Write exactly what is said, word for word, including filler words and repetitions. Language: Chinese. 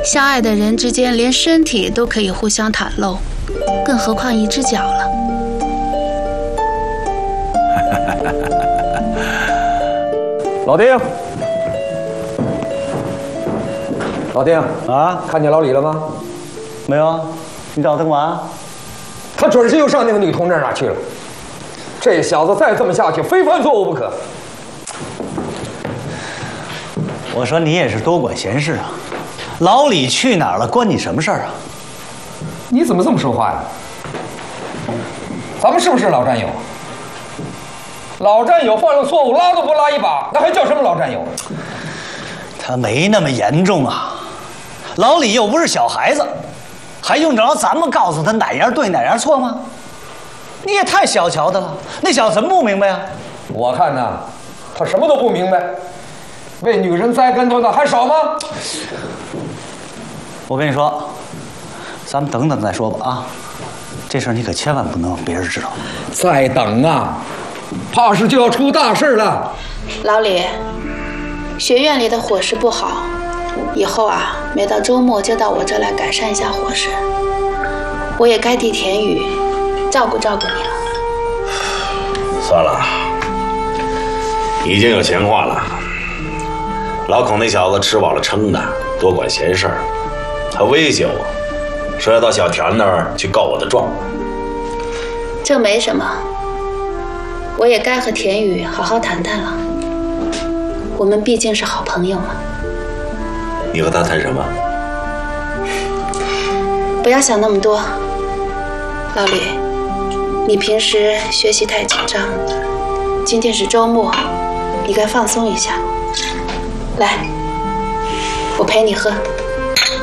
相爱的人之间，连身体都可以互相袒露，更何况一只脚了。 老丁，老丁啊， 看见老李了吗？ 没有啊，你找他干嘛？ 他准是又上那个女同志那儿去了。这小子再这么下去，非犯错误不可。 我说你也是多管闲事啊！老李去哪儿了，关你什么事儿啊？ 你怎么这么说话呀？咱们是不是老战友？老战友犯了错误，拉都不拉一把，那还叫什么老战友？ 他没那么严重啊，老李又不是小孩子，还用得着咱们告诉他哪样对哪样错吗？你也太小瞧他了，那小子怎么不明白啊？ 我看呐，他什么都不明白，为女人栽跟头的还少吗？ 我跟你说，咱们等等再说吧啊！这事儿你可千万不能让别人知道。 再等啊，怕是就要出大事了。 老李，学院里的伙食不好，以后啊，每到周末就到我这来改善一下伙食。我也该替田雨照顾照顾你了。 算了，已经有闲话了。老孔那小子吃饱了撑的，多管闲事儿，还威胁我，说要到小田那儿去告我的状。 这没什么，我也该和田雨好好谈谈了。我们毕竟是好朋友嘛。 你和他谈什么？ 不要想那么多，老李，你平时学习太紧张，今天是周末，你该放松一下。来，我陪你喝。